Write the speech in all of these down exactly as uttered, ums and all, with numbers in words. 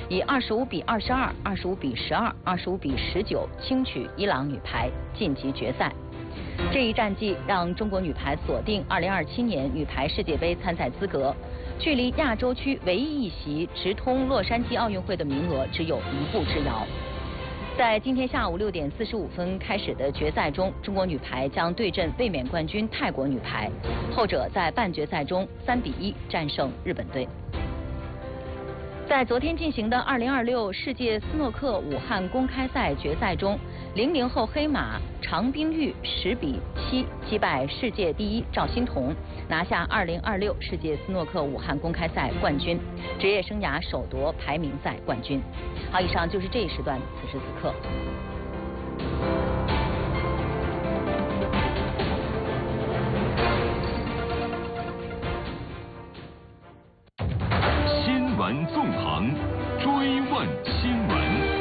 以二十五比二十二、二十五比十二、二十五比十九轻取伊朗女排晋级决赛。这一战绩让中国女排锁定二零二七年女排世界杯参赛资格，距离亚洲区唯一一席直通洛杉矶奥运会的名额只有一步之遥。在今天下午六点四十五分开始的决赛中，中国女排将对阵卫冕冠军泰国女排，后者在半决赛中三比一战胜日本队。在昨天进行的二零二六世界斯诺克武汉公开赛决赛中，零零后黑马常冰玉十比七击败世界第一赵欣彤，拿下二零二六世界斯诺克武汉公开赛冠军，职业生涯首夺排名赛冠军。好，以上就是这一时段此时此刻。 新闻纵横，追问新闻。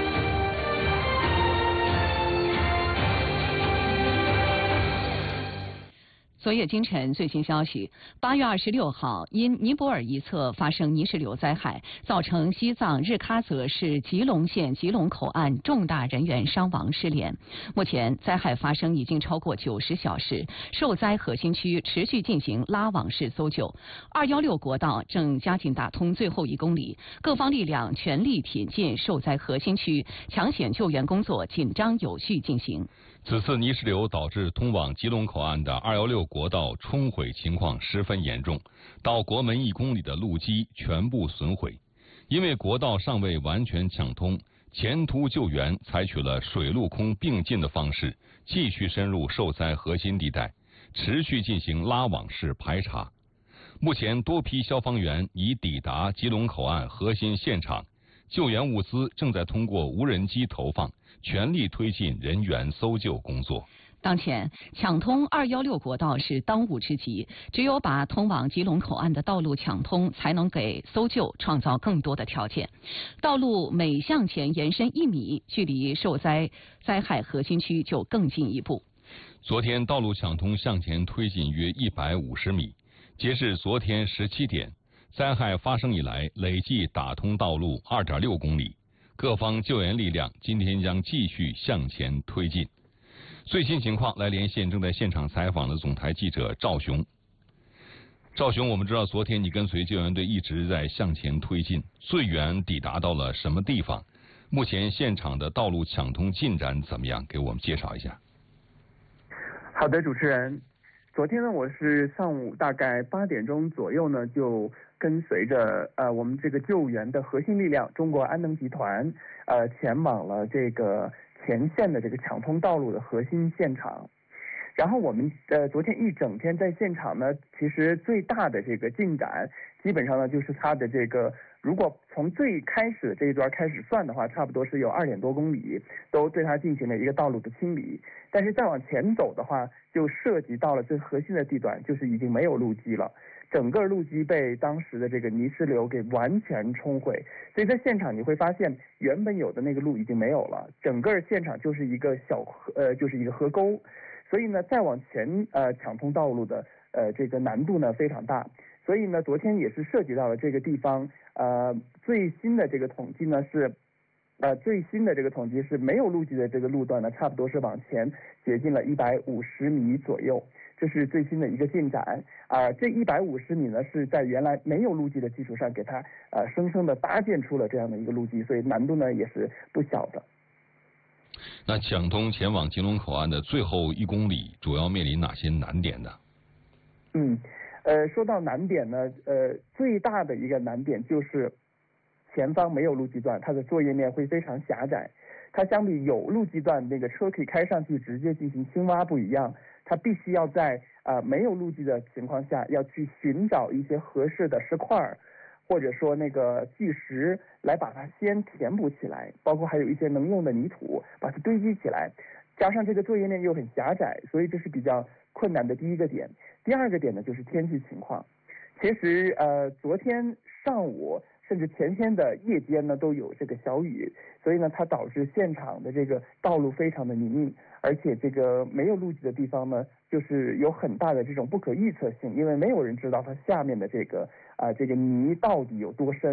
昨夜今晨最新消息，八月二十六号，因尼泊尔一侧发生泥石流灾害，造成西藏日喀则市吉隆县吉隆口岸重大人员伤亡失联。目前灾害发生已经超过九十小时，受灾核心区持续进行拉网式搜救。二一六国道正加紧打通最后一公里，各方力量全力挺进受灾核心区，抢险救援工作紧张有序进行。 此次泥石流导致通往吉隆口岸的二一六国道冲毁情况十分严重，到国门一公里的路基全部损毁。因为国道尚未完全抢通，前途救援采取了水陆空并进的方式，继续深入受灾核心地带，持续进行拉网式排查。目前多批消防员已抵达吉隆口岸核心现场，救援物资正在通过无人机投放，全力推进人员搜救工作。 当前抢通二一六国道是当务之急，只有把通往吉隆口岸的道路抢通，才能给搜救创造更多的条件。道路每向前延伸一米，距离受灾灾害核心区就更进一步。 昨天道路抢通向前推进约一百五十米，截至昨天十七点，灾害发生以来累计打通道路二点六公里。各方救援力量今天将继续向前推进。最新情况来连线正在现场采访的总台记者赵雄。赵雄，我们知道昨天你跟随救援队一直在向前推进，最远抵达到了什么地方？目前现场的道路抢通进展怎么样？给我们介绍一下。 好的，主持人，昨天呢，我是上午大概八点钟左右呢，就跟随着呃我们这个救援的核心力量中国安能集团呃前往了这个前线的这个抢通道路的核心现场。然后我们呃昨天一整天在现场呢，其实最大的这个进展，基本上呢就是它的这个，如果从最开始的这一段开始算的话，差不多是有二点多公里都对它进行了一个道路的清理。但是再往前走的话，就涉及到了最核心的地段，就是已经没有路基了。整个路基被当时的这个泥石流给完全冲毁，所以在现场你会发现，原本有的那个路已经没有了，整个现场就是一个小河，呃，就是一个河沟。所以呢，再往前呃抢通道路的呃这个难度呢非常大。所以呢，昨天也是涉及到了这个地方，呃，最新的这个统计呢是。呃，最新的这个统计是没有路基的这个路段呢，差不多是往前接近了一百五十米左右，这是最新的一个进展啊、呃。这一百五十米呢，是在原来没有路基的基础上，给它呃生生的搭建出了这样的一个路基，所以难度呢也是不小的。 那抢通前往吉隆口岸的最后一公里，主要面临哪些难点呢？ 嗯，呃，说到难点呢，呃，最大的一个难点就是前方没有路基段，它的作业面会非常狭窄。它相比有路基段那个车可以开上去直接进行清挖不一样，它必须要在呃没有路基的情况下，要去寻找一些合适的石块或者说那个巨石来把它先填补起来，包括还有一些能用的泥土把它堆积起来。加上这个作业面又很狭窄，所以这是比较困难的第一个点。第二个点呢，就是天气情况。其实呃昨天上午甚至前天的夜间呢都有这个小雨，所以呢它导致现场的这个道路非常的泥泞，而且这个没有路基的地方呢，就是有很大的这种不可预测性，因为没有人知道它下面的这个啊、呃、这个泥到底有多深，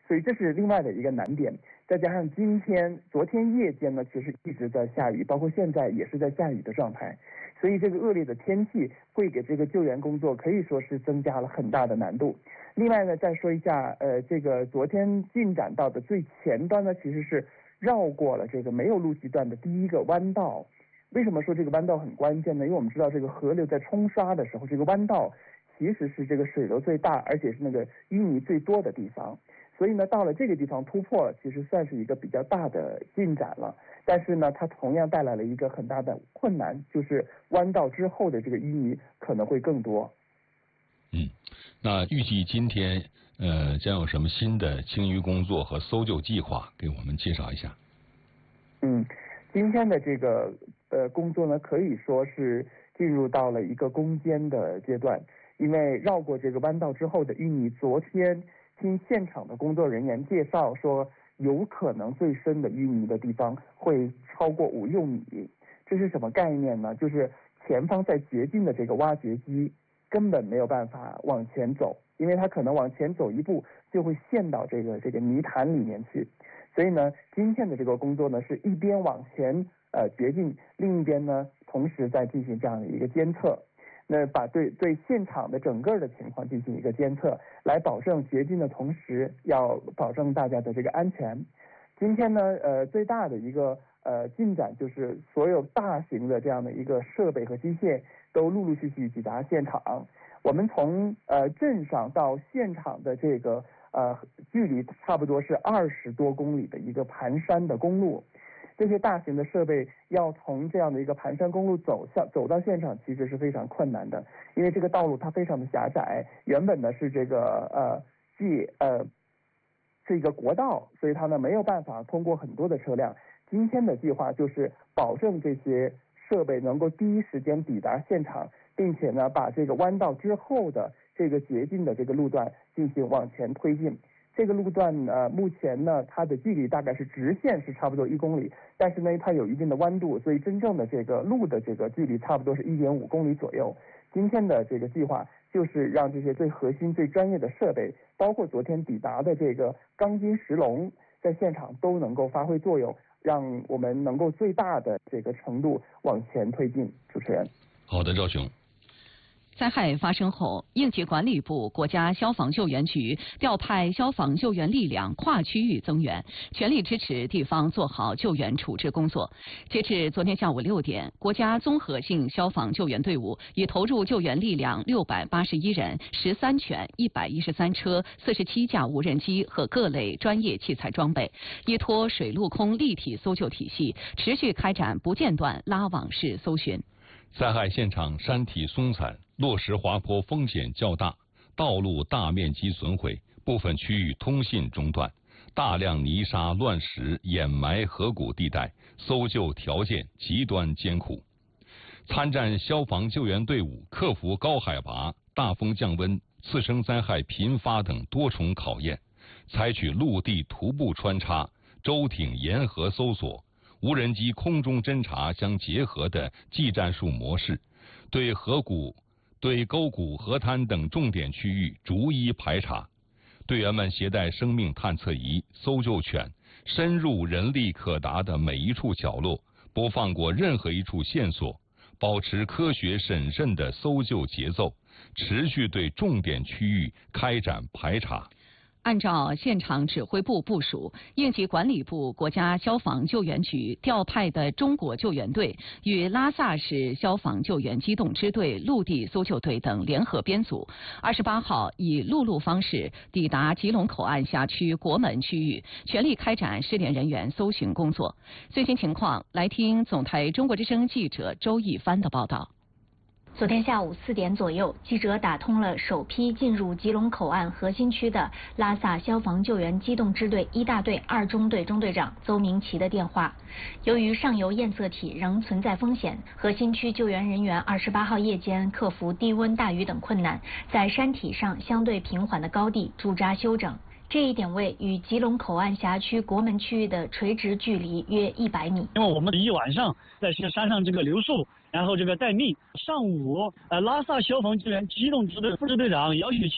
所以这是另外的一个难点。再加上今天、昨天夜间呢，其实一直在下雨，包括现在也是在下雨的状态，所以这个恶劣的天气会给这个救援工作可以说是增加了很大的难度。另外呢，再说一下，呃，这个昨天进展到的最前端呢，其实是绕过了这个没有路基段的第一个弯道。为什么说这个弯道很关键呢？因为我们知道这个河流在冲刷的时候，这个弯道其实是这个水流最大，而且是那个淤泥最多的地方。所以呢，到了这个地方突破了，其实算是一个比较大的进展了。但是呢，它同样带来了一个很大的困难，就是弯道之后的这个淤泥可能会更多。 嗯，那预计今天呃将有什么新的清淤工作和搜救计划，给我们介绍一下？ 嗯，今天的这个呃工作呢，可以说是进入到了一个攻坚的阶段，因为绕过这个弯道之后的淤泥，昨天听现场的工作人员介绍说，有可能最深的淤泥的地方会超过五六米。这是什么概念呢？就是前方在掘进的这个挖掘机根本没有办法往前走，因为它可能往前走一步就会陷到这个这个泥潭里面去。所以呢，今天的这个工作呢，是一边往前呃掘进，另一边呢同时在进行这样的一个监测。那把对对现场的整个的情况进行一个监测，来保证掘进的同时，要保证大家的这个安全。今天呢，呃，最大的一个呃进展就是所有大型的这样的一个设备和机械都陆陆续续抵达现场。我们从呃镇上到现场的这个呃距离差不多是二十多公里的一个盘山的公路。这些大型的设备要从这样的一个盘山公路走向走到现场，其实是非常困难的，因为这个道路它非常的狭窄，原本呢是这个呃系呃是一个国道，所以它呢没有办法通过很多的车辆。今天的计划就是保证这些设备能够第一时间抵达现场，并且呢把这个弯道之后的这个捷径的这个路段进行往前推进。这个路段呃，目前呢，它的距离大概是直线是差不多一公里，但是呢，它有一定的弯度，所以真正的这个路的这个距离差不多是一点五公里左右。今天的这个计划就是让这些最核心、最专业的设备，包括昨天抵达的这个钢筋石龙，在现场都能够发挥作用，让我们能够最大的这个程度往前推进。主持人， 好的，赵雄。 灾害发生后，应急管理部、国家消防救援局调派消防救援力量跨区域增援，全力支持地方做好救援处置工作。截至昨天下午六点，国家综合性消防救援队伍已投入救援力量六百八十一人、十三犬、一百一十三车、四十七架无人机和各类专业器材装备，依托水陆空立体搜救体系，持续开展不间断拉网式搜寻。 灾害现场山体松散，落石滑坡风险较大，道路大面积损毁，部分区域通信中断，大量泥沙乱石掩埋河谷地带，搜救条件极端艰苦。参战消防救援队伍克服高海拔、大风降温、次生灾害频发等多重考验，采取陆地徒步穿插、舟艇沿河搜索、无人机空中侦察相结合的技战术模式，对河谷、对沟谷、河滩等重点区域逐一排查。队员们携带生命探测仪、搜救犬，深入人力可达的每一处角落，不放过任何一处线索，保持科学审慎的搜救节奏，持续对重点区域开展排查。 按照现场指挥部部署，应急管理部、国家消防救援局调派的中国救援队与拉萨市消防救援机动支队陆地搜救队等联合编组，二十八号以陆路方式抵达吉隆口岸辖区国门区域，全力开展失联人员搜寻工作。最新情况，来听总台中国之声记者周一帆的报道。 昨天下午四点左右，记者打通了首批进入吉隆口岸核心区的拉萨消防救援机动支队一大队二中队中队长邹明奇的电话。由于上游验测体仍存在风险，核心区救援人员二十八号夜间克服低温、大雨等困难，在山体上相对平缓的高地驻扎休整。这一点位与吉隆口岸辖区国门区域的垂直距离约一百米。 因为我们一晚上在山上这个留宿，然后这个待命。上午，呃，拉萨消防救援机动支队副支队长姚雪琴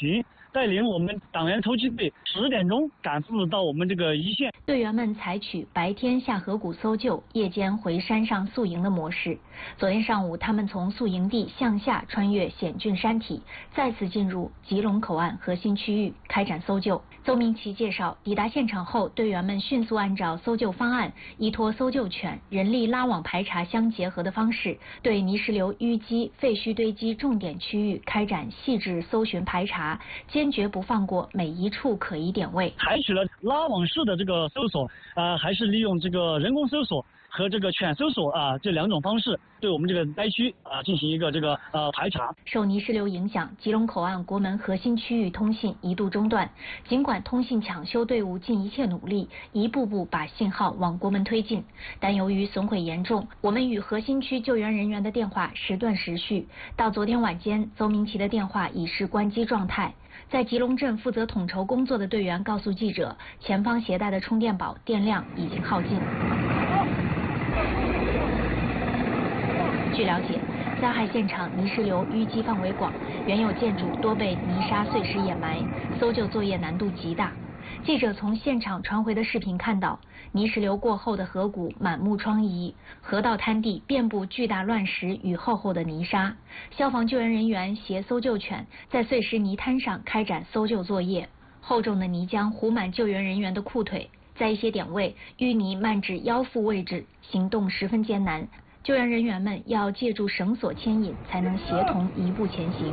带领我们党员突击队十点钟赶赴到我们这个一线。 队员们采取白天下河谷搜救，夜间回山上宿营的模式。昨天上午，他们从宿营地向下穿越险峻山体，再次进入吉隆口岸核心区域开展搜救。邹明奇介绍，抵达现场后，队员们迅速按照搜救方案，依托搜救犬、人力拉网排查相结合的方式，对泥石流淤积、废墟堆积重点区域开展细致搜寻排查，坚决不放过每一处可疑点位。 采取了拉网式的这个搜索，呃，还是利用这个人工搜索和这个犬搜索啊这两种方式，对我们这个灾区啊进行一个这个呃排查。 受泥石流影响，吉隆口岸国门核心区域通信一度中断。尽管通信抢修队伍尽一切努力，一步步把信号往国门推进，但由于损毁严重，我们与核心区救援人员的电话时断时续。到昨天晚间，邹明奇的电话已是关机状态。在吉隆镇负责统筹工作的队员告诉记者，前方携带的充电宝电量已经耗尽。据了解，灾害现场泥石流淤积范围广，原有建筑多被泥沙碎石掩埋，搜救作业难度极大。记者从现场传回的视频看到，泥石流过后的河谷满目疮痍，河道滩地遍布巨大乱石与厚厚的泥沙。消防救援人员携搜救犬在碎石泥滩上开展搜救作业，厚重的泥浆糊满救援人员的裤腿，在一些点位淤泥漫至腰腹位置，行动十分艰难。救援人员们要借助绳索牵引，才能协同一步前行。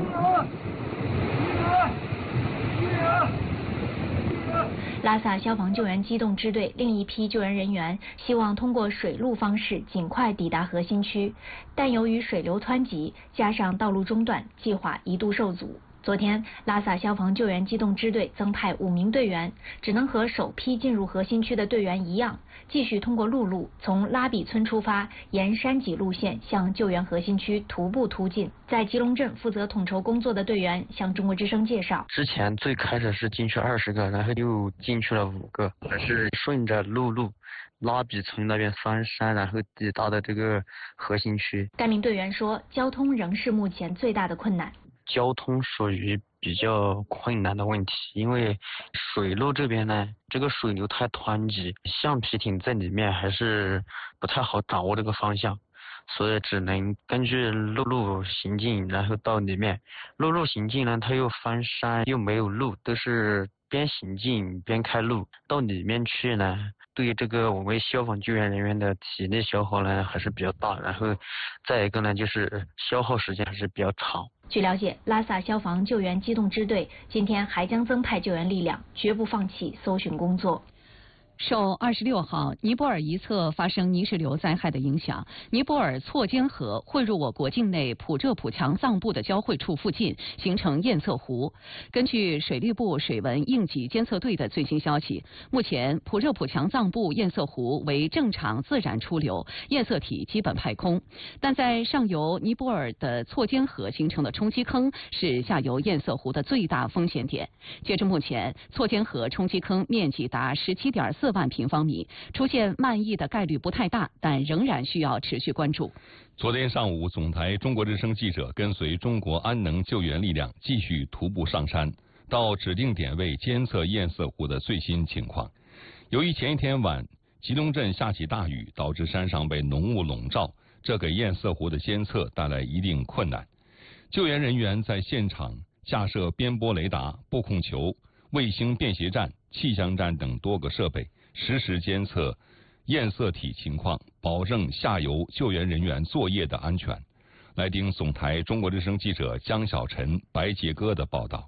拉萨消防救援机动支队另一批救援人员希望通过水路方式尽快抵达核心区，但由于水流湍急，加上道路中断，计划一度受阻。昨天，拉萨消防救援机动支队增派五名队员，只能和首批进入核心区的队员一样，继续通过陆路从拉比村出发，沿山脊路线向救援核心区徒步突进。在吉隆镇负责统筹工作的队员向中国之声介绍， 之前最开始是进去二十个，然后又进去了五个，是顺着陆路拉比村那边翻山，然后抵达的这个核心区。 该名队员说，交通仍是目前最大的困难。 交通属于比较困难的问题，因为水路这边呢，这个水流太湍急，橡皮艇在里面还是不太好掌握这个方向，所以只能根据陆路行进，然后到里面。陆路行进呢，它又翻山又没有路，都是边行进边开路。到里面去呢，对这个我们消防救援人员的体力消耗呢还是比较大，然后再一个呢就是消耗时间还是比较长。 据了解，拉萨消防救援机动支队今天还将增派救援力量，绝不放弃搜寻工作。 受二十六号尼泊尔一侧发生泥石流灾害的影响，尼泊尔错坚河汇入我国境内普浙普强藏部的交汇处附近，形成堰塞湖。根据水利部水文应急监测队的最新消息，目前普浙普强藏部堰塞湖为正常自然出流，堰塞体基本排空，但在上游尼泊尔的错坚河形成的冲积坑是下游堰塞湖的最大风险点。截至目前，错坚河冲积坑面积达十七点四四万平方米，出现漫溢的概率不太大，但仍然需要持续关注。 昨天上午，总台中国之声记者跟随中国安能救援力量继续徒步上山，到指定点位监测堰塞湖的最新情况。由于前一天晚吉隆镇下起大雨，导致山上被浓雾笼罩，这给堰塞湖的监测带来一定困难。救援人员在现场架设边波雷达、布控球、卫星便携站、气象站等多个设备，实时监测堰塞体情况，保证下游救援人员作业的安全。来听总台中国之声记者江小晨、白杰哥的报道。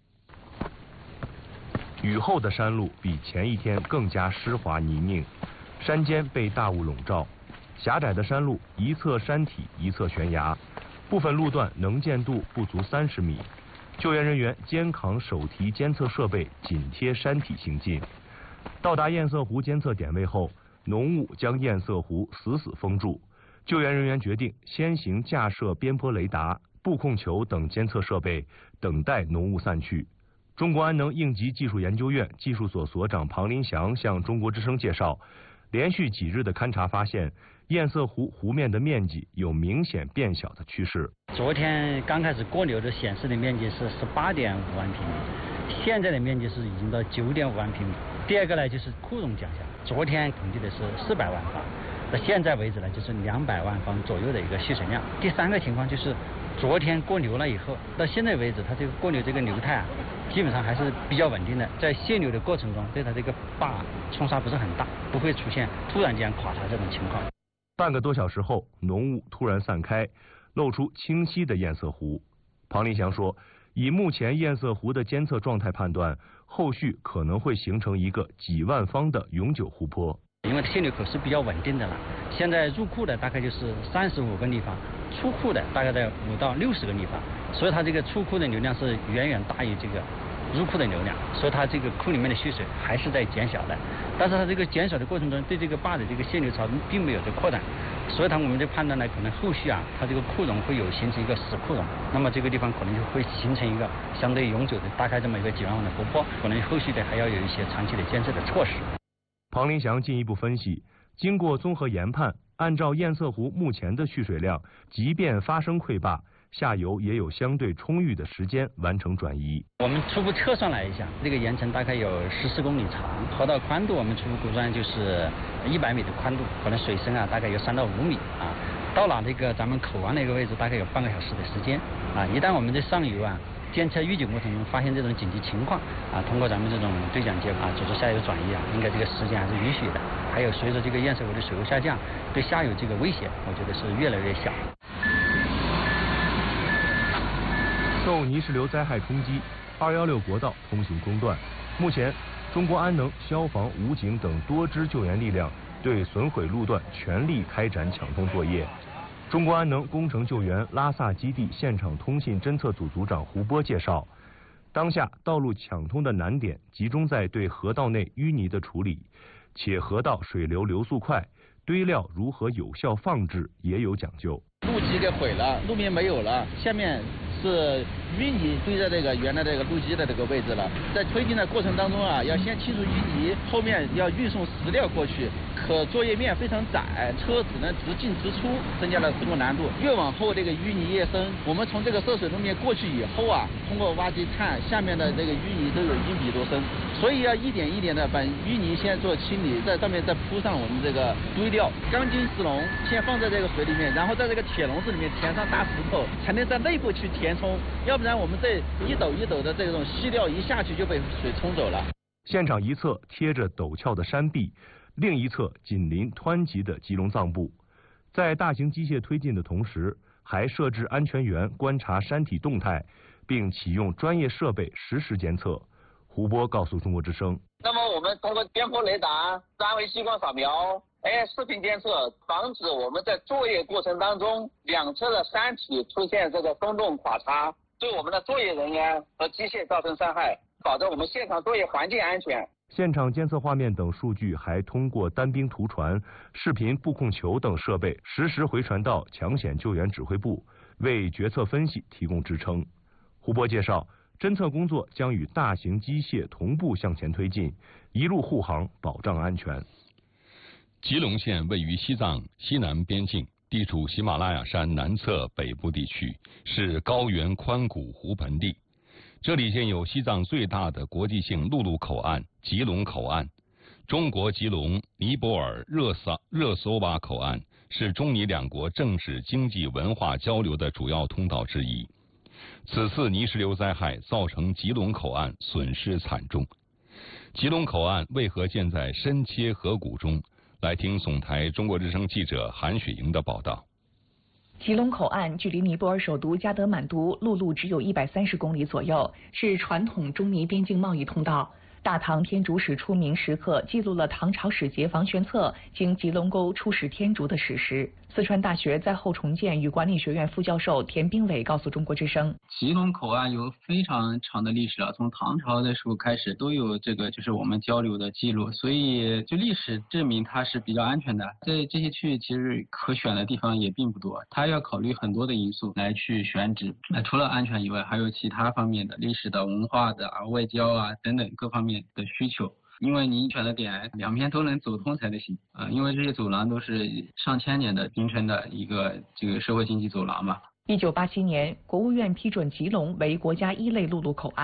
雨后的山路比前一天更加湿滑泥泞，山间被大雾笼罩，狭窄的山路一侧山体一侧悬崖，部分路段能见度不足三十米。救援人员肩扛手提监测设备，紧贴山体行进。到达堰塞湖监测点位后，浓雾将堰塞湖死死封住。救援人员决定先行架设边波雷达、布控球等监测设备，等待浓雾散去。中国安能应急技术研究院技术所所长庞林祥向中国之声介绍，连续几日的勘察发现，堰塞湖湖面的面积有明显变小的趋势。 昨天刚开始过流的显示的面积是十八点五万平米， 现在的面积是已经到九点五万平米。第二个呢就是库容降下，昨天统计的是四百万方，到现在为止呢就是两百万方左右的一个蓄水量。第三个情况就是昨天过流了以后，到现在为止它这个过流这个流态啊，基本上还是比较稳定的，在泄流的过程中对它这个坝冲刷不是很大，不会出现突然间垮塌这种情况。 半个多小时后，浓雾突然散开，露出清晰的堰塞湖。庞林祥说，以目前堰塞湖的监测状态判断，后续可能会形成一个几万方的永久湖泊。 因为泄流口是比较稳定的了，现在入库的大概就是三十五个立方，出库的大概在五到六十个立方，所以它这个出库的流量是远远大于这个入库的流量，所以它这个库里面的蓄水还是在减小的，但是它这个减小的过程中，对这个坝的这个泄流槽并没有这扩展，所以它我们的判断呢，可能后续啊，它这个库容会有形成一个死库容，那么这个地方可能就会形成一个相对永久的大概这么一个几万万的湖泊，可能后续的还要有一些长期的监测的措施。 庞林祥进一步分析，经过综合研判，按照堰塞湖目前的蓄水量，即便发生溃坝，下游也有相对充裕的时间完成转移。 我们初步测算了一下，这个岩层大概有十四公里长，河道宽度我们初步估算就是一百米的宽度，可能水深啊大概有三到五米啊。到了这个咱们口湾的一个位置，大概有半个小时的时间啊。一旦我们在上游啊监测预警过程中发现这种紧急情况啊，通过咱们这种对讲机啊组织下游转移啊，应该这个时间还是允许的。还有随着这个堰塞湖的水位下降，对下游这个威胁，我觉得是越来越小。 受泥石流灾害冲击，二幺六国道通行中断。目前，中国安能、消防、武警等多支救援力量对损毁路段全力开展抢通作业。中国安能工程救援拉萨基地现场通信侦测组组长胡波介绍，当下道路抢通的难点集中在对河道内淤泥的处理，且河道水流流速快，堆料如何有效放置也有讲究。 路基给毁了，路面没有了，下面是淤泥堆在这个原来这个路基的这个位置了。在推进的过程当中啊，要先清除淤泥，后面要运送石料过去，可作业面非常窄，车只能直进直出，增加了施工难度。越往后这个淤泥越深，我们从这个涉水路面过去以后啊，通过挖机看下面的这个淤泥都有一米多深，所以要一点一点的把淤泥先做清理，在上面再铺上我们这个堆料，钢筋石笼先放在这个水里面，然后在这个铁笼子里面填上大石头，才能在内部去填充，要不然我们这一斗一斗的这种细料一下去就被水冲走了。 现场一侧贴着陡峭的山壁，另一侧紧邻湍急的吉隆藏布。在大型机械推进的同时，还设置安全员观察山体动态，并启用专业设备实时监测。胡波告诉中国之声， 那么我们通过颠簸雷达、三维激光扫描、A I 视频监测，防止我们在作业过程当中两侧的山体出现这个松动垮塌，对我们的作业人员和机械造成伤害，保证我们现场作业环境安全。 现场监测画面等数据还通过单兵图传、视频布控球等设备实时回传到抢险救援指挥部，为决策分析提供支撑。胡波介绍，侦测工作将与大型机械同步向前推进，一路护航，保障安全。 吉隆县位于西藏西南边境，地处喜马拉雅山南侧北部地区，是高原宽谷湖盆地。这里建有西藏最大的国际性陆路口岸吉隆口岸，中国吉隆尼泊尔热萨热搜瓦口岸是中尼两国政治、经济、文化交流的主要通道之一。此次泥石流灾害造成吉隆口岸损失惨重。吉隆口岸为何建在深切河谷中？来听总台中国之声记者韩雪莹的报道。 吉隆口岸距离尼泊尔首都加德满都陆路只有一百三十公里左右，是传统中尼边境贸易通道。大唐天竺史出名时刻记录了唐朝使节房玄策经吉隆沟出使天竺的史实。四川大学灾后重建与管理学院副教授田兵伟告诉中国之声， 吉隆口岸有非常长的历史了，从唐朝的时候开始都有这个就是我们交流的记录，所以就历史证明它是比较安全的。在这些区域其实可选的地方也并不多，它要考虑很多的因素来去选址。那除了安全以外，还有其他方面的历史的、文化的啊、外交啊等等各方面的需求。因为你选的点两边都能走通才得行啊、呃，因为这些走廊都是上千年的形成的一个这个社会经济走廊嘛。 一九八七年，国务院批准吉隆为国家一类陆路口岸。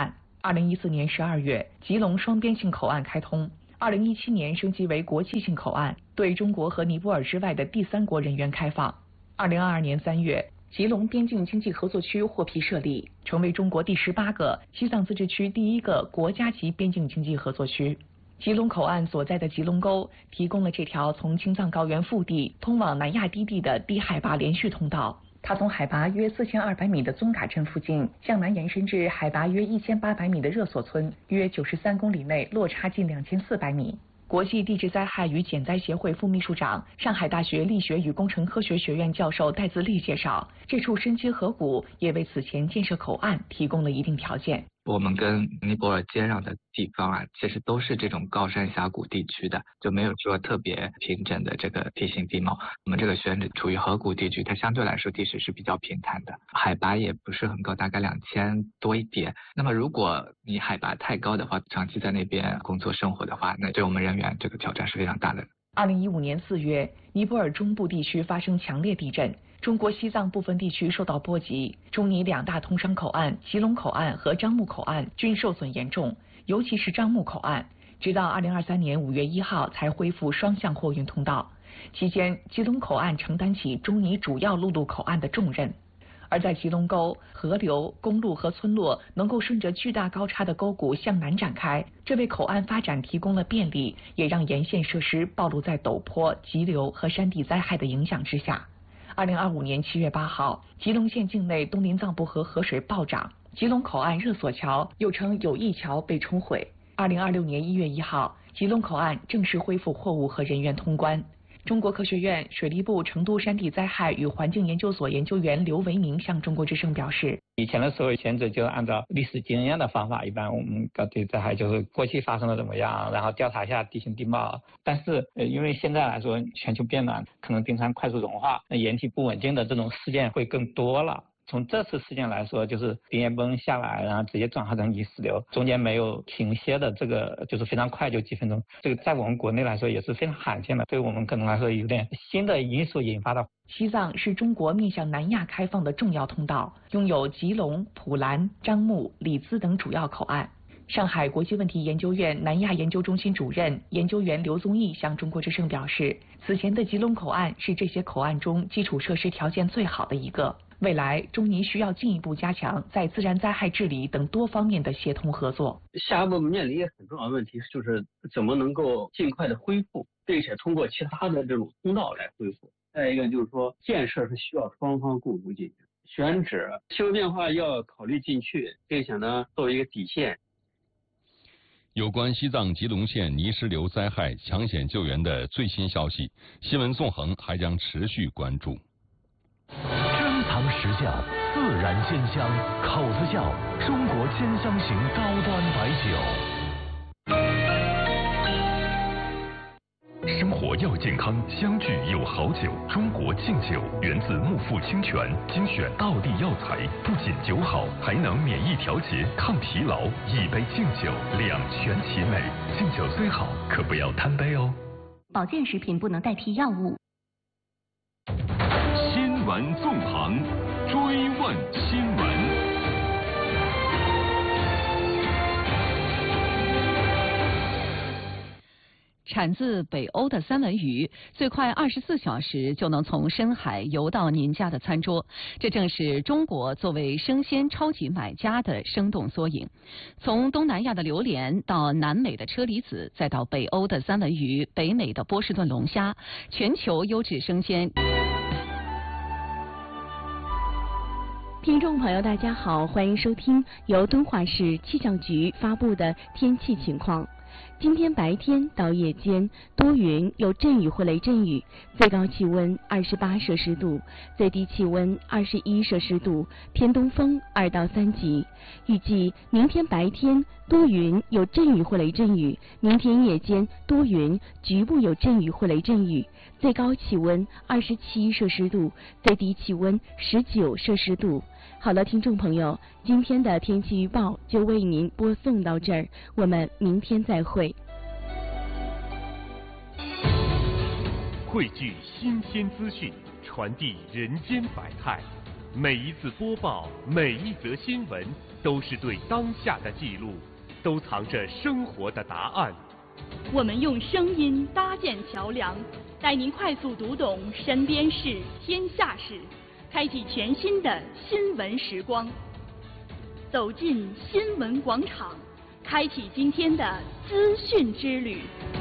二零一四年十二月，吉隆双边性口岸开通，二零一七年升级为国际性口岸，对中国和尼泊尔之外的第三国人员开放。二零二二年三月，吉隆边境经济合作区获批设立，成为中国第十八个、西藏自治区第一个国家级边境经济合作区。吉隆口岸所在的吉隆沟提供了这条从青藏高原腹地通往南亚低地的低海拔连续通道。它从海拔约四千二百米的宗嘎镇附近向南延伸至海拔约一千八百米的热索村，约九十三公里内落差近两千四百米。国际地质灾害与减灾协会副秘书长、上海大学力学与工程科学学院教授戴自立介绍，这处深切河谷也为此前建设口岸提供了一定条件。 我们跟尼泊尔接壤的地方啊，其实都是这种高山峡谷地区的，就没有说特别平整的这个地形地貌。我们这个选址处于河谷地区，它相对来说地势是比较平坦的，海拔也不是很高，大概两千多一点。那么如果你海拔太高的话，长期在那边工作生活的话，那对我们人员这个挑战是非常大的。 二零一五年四月，尼泊尔中部地区发生强烈地震。中国西藏部分地区受到波及，中尼两大通商口岸吉隆口岸和樟木口岸均受损严重，尤其是樟木口岸，直到二零二三年五月一号才恢复双向货运通道。期间，吉隆口岸承担起中尼主要陆路口岸的重任。而在吉隆沟，河流、公路和村落能够顺着巨大高差的沟谷向南展开，这为口岸发展提供了便利，也让沿线设施暴露在陡坡、急流和山地灾害的影响之下。二零二五年七月八号，吉隆县境内东林藏布河河水暴涨，吉隆口岸热索桥又称友谊桥被冲毁。二零二六年一月一号，吉隆口岸正式恢复货物和人员通关。中国科学院水利部成都山地灾害与环境研究所研究员刘维明向中国之声表示， 以前的时候选址就按照历史经验的方法，一般我们搞地灾害就是过去发生了怎么样，然后调查一下地形地貌。但是呃，因为现在来说全球变暖，可能冰川快速融化，那岩体不稳定的这种事件会更多了。从这次事件来说，就是冰岩崩下来，然后直接转化成泥石流，中间没有停歇的，这个就是非常快，就几分钟。这个在我们国内来说也是非常罕见的，对我们可能来说有点新的因素引发的。 西藏是中国面向南亚开放的重要通道，拥有吉隆、普兰、樟木、里兹等主要口岸。上海国际问题研究院南亚研究中心主任研究员刘宗义向中国之声表示，此前的吉隆口岸是这些口岸中基础设施条件最好的一个。未来，中尼需要进一步加强在自然灾害治理等多方面的协同合作。 下一步面临一个很重要的问题，就是怎么能够尽快的恢复，并且通过其他的这种通道来恢复。再一个就是说，建设是需要双方共同进行，选址、气候变化要考虑进去，并且呢作为一个底线。 有关西藏吉隆县泥石流灾害抢险救援的最新消息，新闻纵横还将持续关注。 珍藏实窖，自然鲜香，口子窖，中国千香型高端白酒。生活要健康，相聚有好酒。中国敬酒源自木富清泉，精选道地药材，不仅酒好，还能免疫调节、抗疲劳。一杯敬酒，两全其美。敬酒虽好，可不要贪杯哦。 保健食品不能代替药物。 新闻纵横，追问新闻。 产自北欧的三文鱼，最快二十四小时就能从深海游到您家的餐桌。这正是中国作为生鲜超级买家的生动缩影。从东南亚的榴莲到南美的车厘子，再到北欧的三文鱼、北美的波士顿龙虾，全球优质生鲜。 听众朋友，大家好，欢迎收听由敦化市气象局发布的天气情况。今天白天到夜间多云，有阵雨或雷阵雨，最高气温二十八摄氏度，最低气温二十一摄氏度，偏东风二到三级。预计明天白天多云，有阵雨或雷阵雨，明天夜间多云，局部有阵雨或雷阵雨，最高气温二十七摄氏度，最低气温十九摄氏度。好了，听众朋友，今天的天气预报就为您播送到这儿，我们明天再会。 汇聚新鲜资讯，传递人间百态， 每一次播报，每一则新闻，都是对当下的记录，都藏着生活的答案。 我们用声音搭建桥梁，带您快速读懂身边事、天下事，开启全新的新闻时光。走进新闻广场，开启今天的资讯之旅。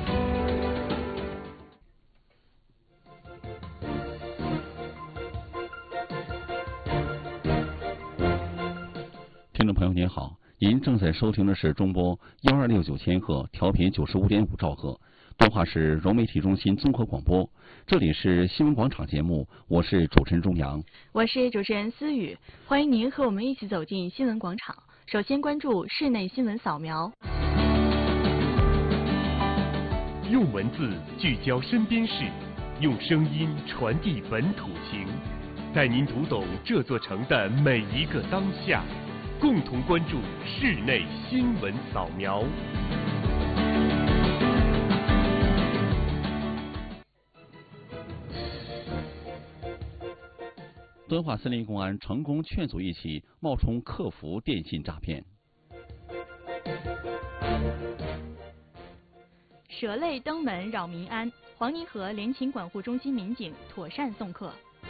听众朋友您好，您正在收听的是中波幺二六九千赫，调频九十五点五兆赫，敦化市融媒体中心综合广播。这里是新闻广场节目，我是主持人钟阳， 我是主持人思雨，欢迎您和我们一起走进新闻广场。首先关注室内新闻扫描。 用文字聚焦身边事，用声音传递本土情，带您读懂这座城的每一个当下。共同关注室内新闻扫描。 敦化森林公安成功劝阻一起冒充客服电信诈骗。 蛇类登门扰民安，黄泥河联勤管护中心民警妥善送客。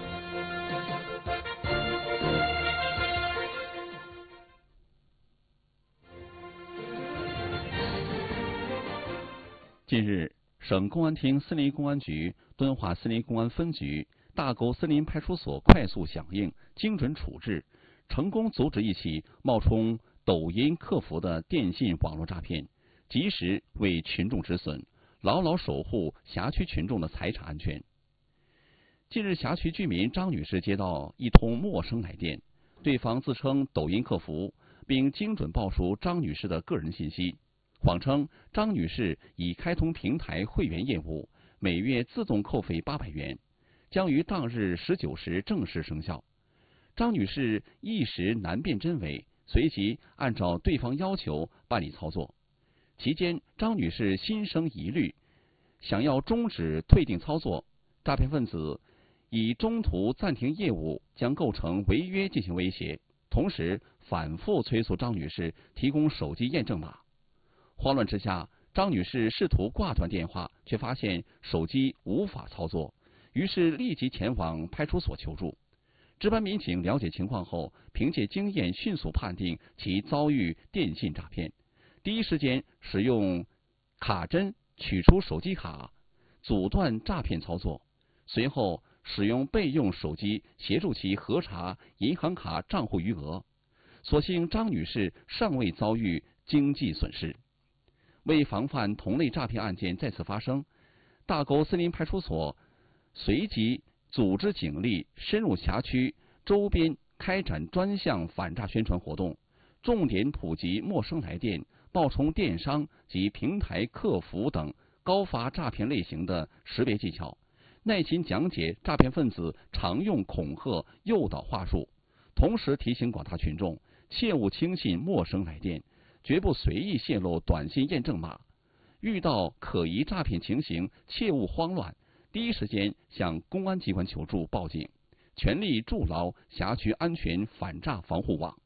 近日，省公安厅森林公安局、敦化森林公安分局、大沟森林派出所快速响应、精准处置，成功阻止一起冒充抖音客服的电信网络诈骗，及时为群众止损，牢牢守护辖区群众的财产安全。近日，辖区居民张女士接到一通陌生来电，对方自称抖音客服，并精准报出张女士的个人信息。谎称张女士已开通平台会员业务，每月自动扣费八百元，将于当日十九时正式生效。张女士一时难辨真伪，随即按照对方要求办理操作。期间，张女士心生疑虑，想要终止退订操作，诈骗分子以中途暂停业务将构成违约进行威胁，同时反复催促张女士提供手机验证码。慌乱之下，张女士试图挂断电话，却发现手机无法操作，于是立即前往派出所求助。值班民警了解情况后，凭借经验迅速判定其遭遇电信诈骗，第一时间使用卡针取出手机卡，阻断诈骗操作，随后使用备用手机协助其核查银行卡账户余额。所幸张女士尚未遭遇经济损失。为防范同类诈骗案件再次发生，大沟森林派出所随即组织警力深入辖区周边开展专项反诈宣传活动，重点普及陌生来电、冒充电商及平台客服等高发诈骗类型的识别技巧，耐心讲解诈骗分子常用恐吓诱导话术，同时提醒广大群众切勿轻信陌生来电，绝不随意泄露短信验证码，遇到可疑诈骗情形，切勿慌乱，第一时间向公安机关求助报警，全力筑牢辖区安全反诈防护网。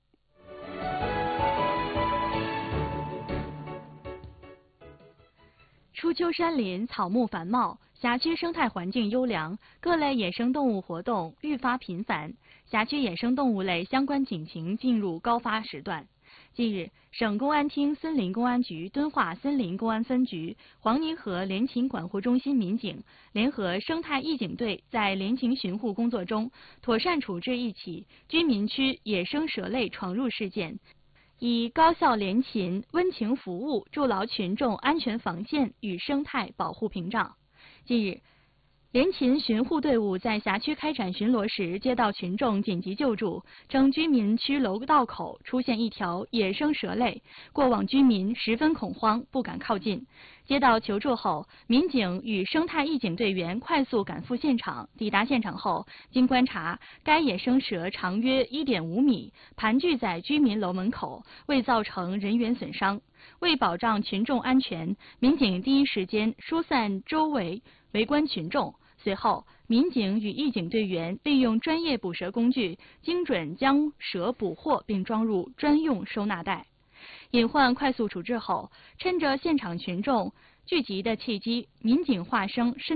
初秋山林草木繁茂，辖区生态环境优良，各类野生动物活动愈发频繁，辖区野生动物类相关警情进入高发时段。近日，省公安厅森林公安局、敦化森林公安分局、黄泥河联勤管护中心民警联合生态义警队在联勤巡护工作中，妥善处置一起居民区野生蛇类闯入事件，以高效联勤、温情服务筑牢群众安全防线与生态保护屏障。近日，联勤巡护队伍在辖区开展巡逻时，接到群众紧急救助，称居民区楼道口出现一条野生蛇类，过往居民十分恐慌，不敢靠近。接到求助后，民警与生态义警队员快速赶赴现场。抵达现场后，经观察，该野生蛇长约 一点五米，盘踞在居民楼门口，未造成人员损伤。为保障群众安全，民警第一时间疏散周围围观群众，随后民警与义警队员利用专业捕蛇工具，精准将蛇捕获并装入专用收纳袋。隐患快速处置后，趁着现场群众聚集的契机，民警化身